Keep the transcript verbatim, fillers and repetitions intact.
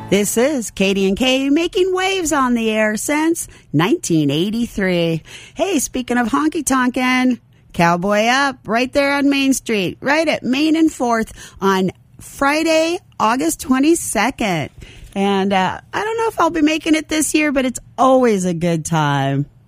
This is Katie and Kay making waves on the air since nineteen eighty-three. Hey, speaking of honky-tonkin', Cowboy Up right there on Main Street, right at Main and fourth on Friday, August twenty-second. And uh, I don't know if I'll be making it this year, but it's always a good time.